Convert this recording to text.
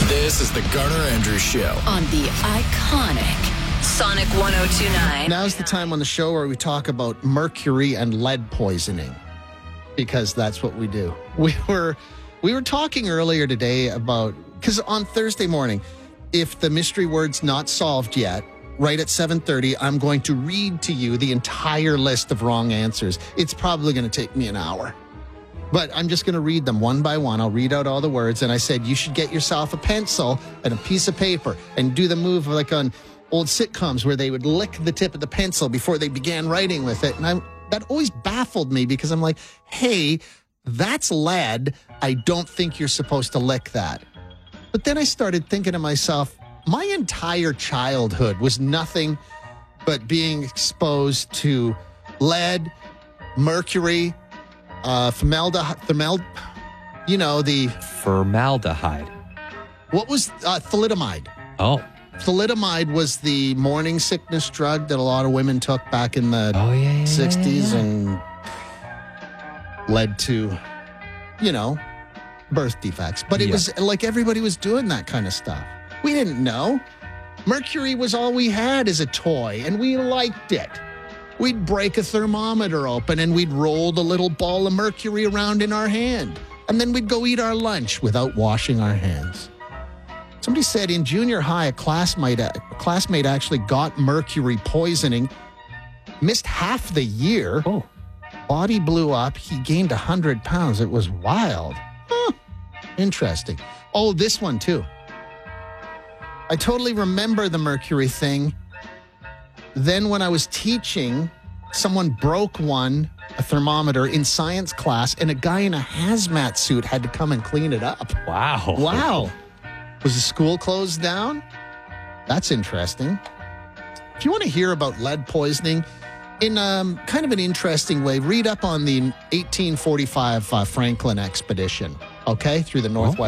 This is the Garner Andrews Show on the iconic Sonic 102.9. Now's the time on the show where we talk about mercury and lead poisoning, because that's what we do. We were talking earlier today about, because on Thursday morning, if the mystery word's not solved yet, right at 7:30, I'm going to read to you the entire list of wrong answers. It's probably going to take me an hour. But I'm just going to read them one by one. I'll read out all the words. And I said, you should get yourself a pencil and a piece of paper and do the move like on old sitcoms where they would lick the tip of the pencil before they began writing with it. And that always baffled me, because I'm like, hey, that's lead. I don't think you're supposed to lick that. But then I started thinking to myself, my entire childhood was nothing but being exposed to lead, mercury, formaldehyde. What was thalidomide? Oh. Thalidomide was the morning sickness drug that a lot of women took back in the 60s and led to, birth defects. But it was like everybody was doing that kind of stuff. We didn't know. Mercury was all we had as a toy, and we liked it. We'd break a thermometer open and we'd roll the little ball of mercury around in our hand. And then we'd go eat our lunch without washing our hands. Somebody said in junior high, a classmate actually got mercury poisoning, missed half the year. Oh. Body blew up. He gained 100 pounds. It was wild. Interesting. Oh, this one too. I totally remember the mercury thing. Then when I was teaching, someone broke a thermometer in science class, and a guy in a hazmat suit had to come and clean it up. Wow. Was the school closed down? That's interesting. If you want to hear about lead poisoning in kind of an interesting way, read up on the 1845 Franklin expedition, through the Northwest